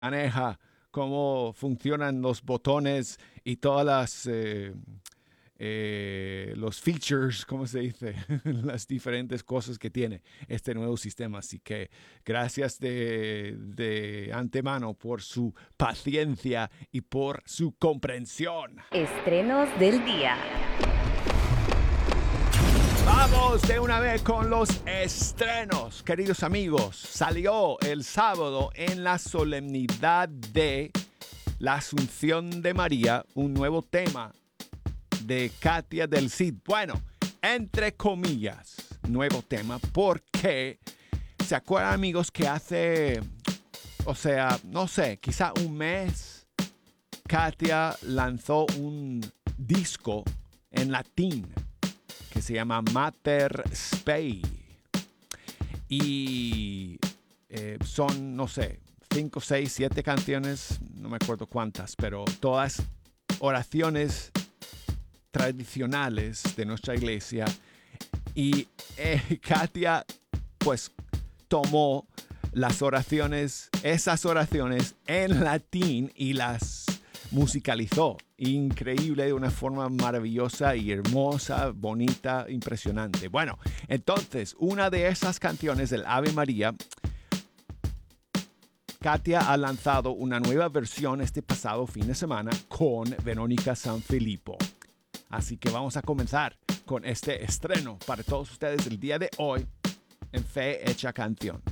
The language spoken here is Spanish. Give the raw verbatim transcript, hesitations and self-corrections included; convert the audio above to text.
maneja, cómo funcionan los botones y todas las eh, eh, los features, ¿cómo se dice? Las diferentes cosas que tiene este nuevo sistema. Así que gracias de, de antemano por su paciencia y por su comprensión. Estrenos del día. Vamos de una vez con los estrenos, queridos amigos. Salió el sábado en la solemnidad de la Asunción de María un nuevo tema de Katia del Cid. Bueno, entre comillas, nuevo tema, porque se acuerdan, amigos, que hace, o sea, no sé, quizá un mes, Katia lanzó un disco en latín que se llama Mater Spei. Y eh, son, no sé, cinco, seis, siete canciones, no me acuerdo cuántas, pero todas oraciones tradicionales de nuestra iglesia. Y eh, Katia, pues, tomó las oraciones, esas oraciones en latín y las musicalizó. Increíble, de una forma maravillosa y hermosa, bonita, impresionante. Bueno, entonces, una de esas canciones del Ave María, Katia ha lanzado una nueva versión este pasado fin de semana con Verónica Sanfilippo. Así que vamos a comenzar con este estreno para todos ustedes el día de hoy en Fe Hecha Canción.